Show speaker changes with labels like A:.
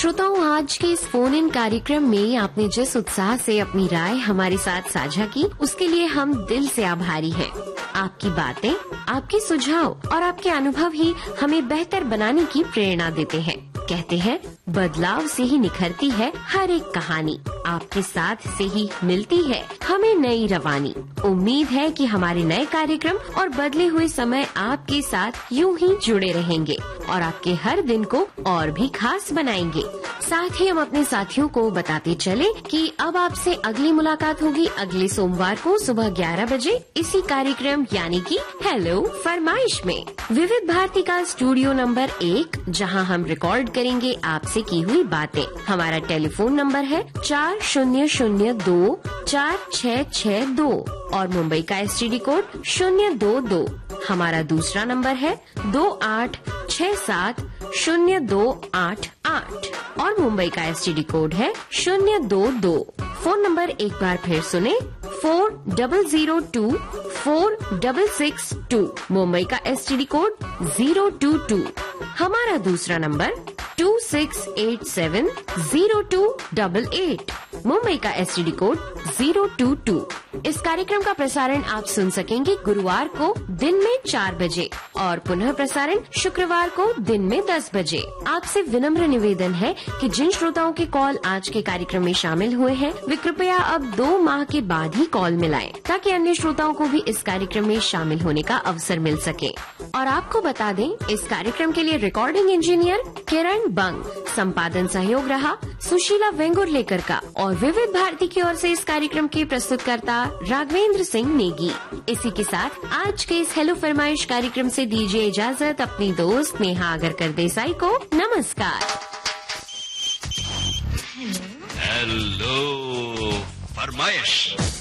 A: श्रोताओं, आज के इस फोन इन कार्यक्रम में आपने जिस उत्साह से अपनी राय हमारे साथ साझा की, उसके लिए हम दिल से आभारी हैं। आपकी बातें, आपके सुझाव और आपके अनुभव ही हमें बेहतर बनाने की प्रेरणा देते हैं। कहते हैं, बदलाव से ही निखरती है हर एक कहानी, आपके साथ से ही मिलती है हमें नई रवानी। उम्मीद है कि हमारे नए कार्यक्रम और बदले हुए समय आपके साथ यूं ही जुड़े रहेंगे और आपके हर दिन को और भी खास बनाएंगे। साथ ही हम अपने साथियों को बताते चले कि अब आपसे अगली मुलाकात होगी अगले सोमवार को सुबह 11 बजे इसी कार्यक्रम यानी कि हेलो फरमाइश में, विविध भारती का स्टूडियो नंबर 1, जहां हम रिकॉर्ड करेंगे आपसे की हुई बातें। हमारा टेलीफोन नंबर है 40024662 और मुंबई का STD कोड 022। हमारा दूसरा नंबर है 28670288 और मुंबई का STD कोड है 022। फोन नंबर एक बार फिर सुने, 40024662। मुंबई का STD कोड 022। हमारा दूसरा नंबर 26870288। मुंबई का STD कोड 022। इस कार्यक्रम का प्रसारण आप सुन सकेंगे गुरुवार को दिन में 4 बजे और पुनः प्रसारण शुक्रवार को दिन में 10 बजे। आपसे विनम्र निवेदन है कि जिन श्रोताओं के कॉल आज के कार्यक्रम में शामिल हुए हैं, वे कृपया अब 2 माह के बाद ही कॉल मिलाएं, ताकि अन्य श्रोताओं को भी इस कार्यक्रम में शामिल होने का अवसर मिल सके। और आपको बता दें, इस कार्यक्रम के लिए रिकॉर्डिंग इंजीनियर किरण बंग, संपादन सहयोग रहा सुशीला वेंगुर्लेकर का और विविध भारती की ओर से इस कार्यक्रम के प्रस्तुतकर्ता राघवेंद्र सिंह नेगी। इसी के साथ आज के इस हेलो फरमाइश कार्यक्रम से दीजिए इजाजत अपनी दोस्त नेहा आगरकर देसाई को। नमस्कार।
B: हेलो फरमाइश।